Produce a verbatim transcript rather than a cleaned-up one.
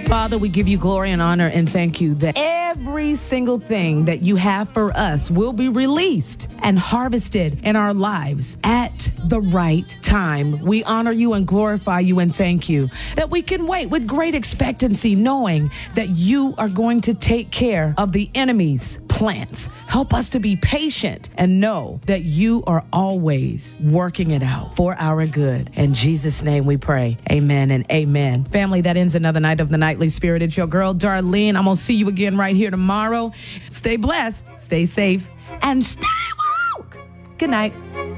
Father, we give you glory and honor and thank you that every single thing that you have for us will be released and harvested in our lives at the right time. We honor you and glorify you and thank you that we can wait with great expectancy, knowing that you are going to take care of the enemy's plans. Help us to be patient and know that you are always working it out for our good. In Jesus' name we pray. Amen and amen. Family, that ends another night of the Nightly Spirit. It's your girl, Darlene. I'm going to see you again right here tomorrow. Stay blessed, stay safe, and stay woke. Good night.